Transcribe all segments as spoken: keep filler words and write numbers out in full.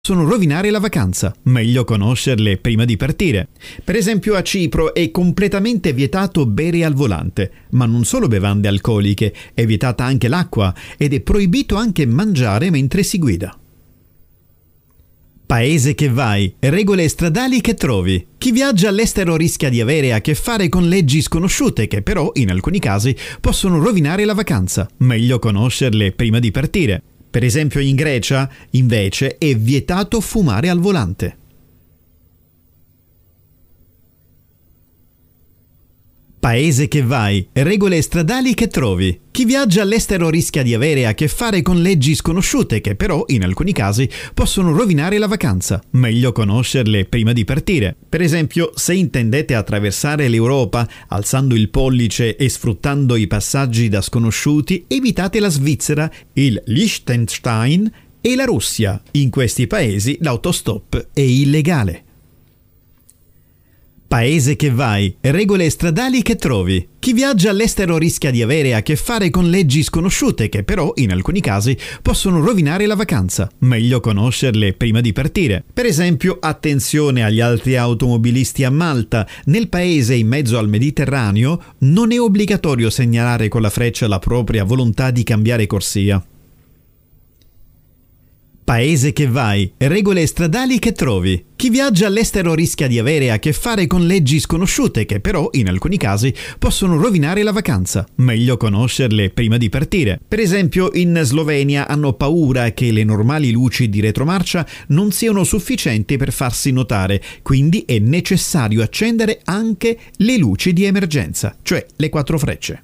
possono rovinare la vacanza, meglio conoscerle prima di partire. Per esempio a Cipro è completamente vietato bere al volante, ma non solo bevande alcoliche, è vietata anche l'acqua ed è proibito anche mangiare mentre si guida. Paese che vai, regole stradali che trovi. Chi viaggia all'estero rischia di avere a che fare con leggi sconosciute che però, in alcuni casi, possono rovinare la vacanza, meglio conoscerle prima di partire. Per esempio in Grecia, invece, è vietato fumare al volante. Paese che vai, regole stradali che trovi. Chi viaggia all'estero rischia di avere a che fare con leggi sconosciute che però, in alcuni casi, possono rovinare la vacanza, meglio conoscerle prima di partire. Per esempio, se intendete attraversare l'Europa alzando il pollice e sfruttando i passaggi da sconosciuti, evitate la Svizzera, il Liechtenstein e la Russia. In questi paesi l'autostop è illegale. Paese che vai, regole stradali che trovi. Chi viaggia all'estero rischia di avere a che fare con leggi sconosciute che però, in alcuni casi, possono rovinare la vacanza, meglio conoscerle prima di partire. Per esempio, attenzione agli altri automobilisti a Malta. Nel paese in mezzo al Mediterraneo non è obbligatorio segnalare con la freccia la propria volontà di cambiare corsia. Paese che vai, regole stradali che trovi. Chi viaggia all'estero rischia di avere a che fare con leggi sconosciute che però, in alcuni casi, possono rovinare la vacanza, meglio conoscerle prima di partire. Per esempio, in Slovenia hanno paura che le normali luci di retromarcia non siano sufficienti per farsi notare, quindi è necessario accendere anche le luci di emergenza, cioè le quattro frecce.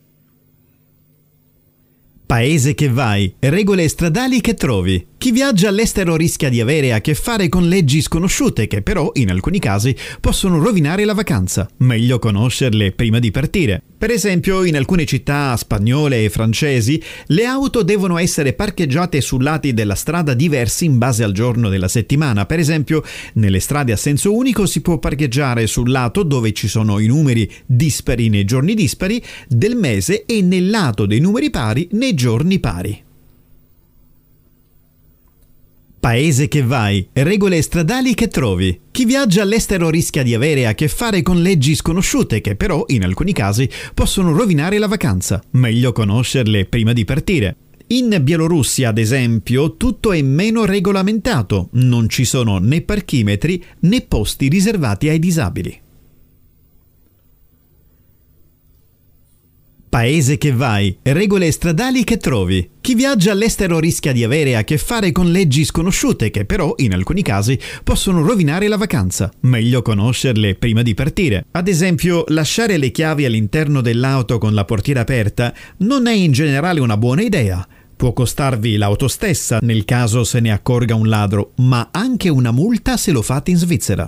Paese che vai, regole stradali che trovi. Chi viaggia all'estero rischia di avere a che fare con leggi sconosciute che però, in alcuni casi, possono rovinare la vacanza, meglio conoscerle prima di partire. Per esempio, in alcune città spagnole e francesi, le auto devono essere parcheggiate su lati della strada diversi in base al giorno della settimana. Per esempio, nelle strade a senso unico si può parcheggiare sul lato dove ci sono i numeri dispari nei giorni dispari del mese e nel lato dei numeri pari nei giorni pari. Paese che vai, regole stradali che trovi. Chi viaggia all'estero rischia di avere a che fare con leggi sconosciute che però, in alcuni casi, possono rovinare la vacanza, meglio conoscerle prima di partire. In Bielorussia, ad esempio, tutto è meno regolamentato, non ci sono né parchimetri né posti riservati ai disabili. Paese che vai, regole stradali che trovi. Chi viaggia all'estero rischia di avere a che fare con leggi sconosciute che però, in alcuni casi, possono rovinare la vacanza, meglio conoscerle prima di partire. Ad esempio, lasciare le chiavi all'interno dell'auto con la portiera aperta non è in generale una buona idea. Può costarvi l'auto stessa nel caso se ne accorga un ladro, ma anche una multa se lo fate in Svizzera.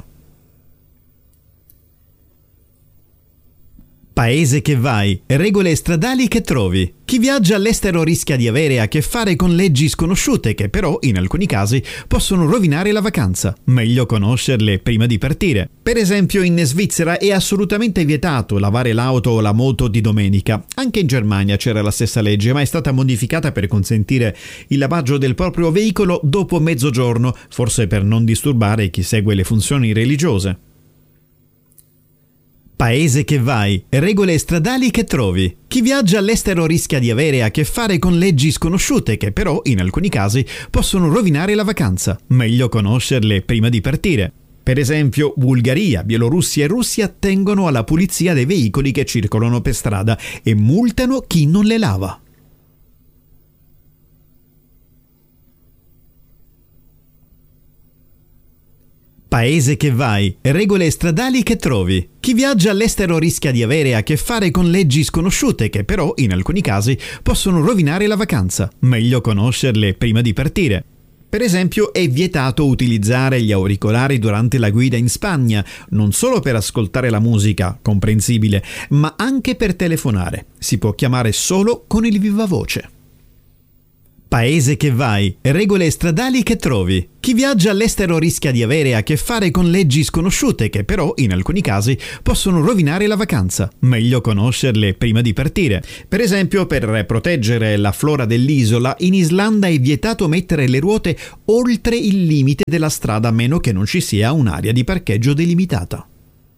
Paese che vai, regole stradali che trovi. Chi viaggia all'estero rischia di avere a che fare con leggi sconosciute che però, in alcuni casi, possono rovinare la vacanza, meglio conoscerle prima di partire. Per esempio in Svizzera è assolutamente vietato lavare l'auto o la moto di domenica. Anche in Germania c'era la stessa legge, ma è stata modificata per consentire il lavaggio del proprio veicolo dopo mezzogiorno, forse per non disturbare chi segue le funzioni religiose. Paese che vai, regole stradali che trovi. Chi viaggia all'estero rischia di avere a che fare con leggi sconosciute che però, in alcuni casi, possono rovinare la vacanza, meglio conoscerle prima di partire. Per esempio, Bulgaria, Bielorussia e Russia tengono alla pulizia dei veicoli che circolano per strada e multano chi non le lava. Paese che vai, regole stradali che trovi. Chi viaggia all'estero rischia di avere a che fare con leggi sconosciute che però, in alcuni casi, possono rovinare la vacanza, meglio conoscerle prima di partire. Per esempio, è vietato utilizzare gli auricolari durante la guida in Spagna, non solo per ascoltare la musica, comprensibile, ma anche per telefonare. Si può chiamare solo con il vivavoce. Paese che vai, regole stradali che trovi. Chi viaggia all'estero rischia di avere a che fare con leggi sconosciute che però, in alcuni casi, possono rovinare la vacanza. Meglio conoscerle prima di partire. Per esempio, per proteggere la flora dell'isola, in Islanda è vietato mettere le ruote oltre il limite della strada a meno che non ci sia un'area di parcheggio delimitata.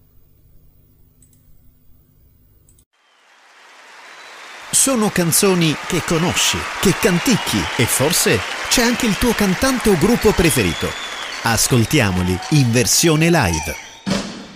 Sono canzoni che conosci, che canticchi e forse c'è anche il tuo cantante o gruppo preferito. Ascoltiamoli in versione live.